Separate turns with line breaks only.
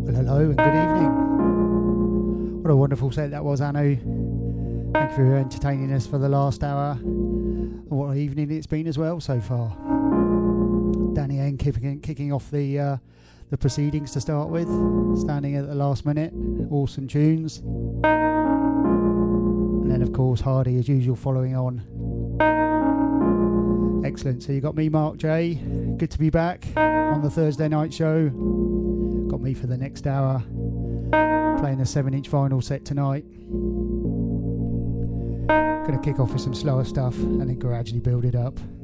Hello and good evening. What a wonderful set that was, Anu. Thank you for entertaining us for the last hour. And what an evening it's been as well so far. Danny N kicking off the proceedings to start with, standing at the last minute. Awesome tunes. And then of course Hardy as usual following on. Excellent. So you got me, Mark J. Good to be back on the Thursday night show. Got me for the next hour, playing a 7-inch vinyl set tonight. Gonna kick off with some slower stuff and then gradually build it up.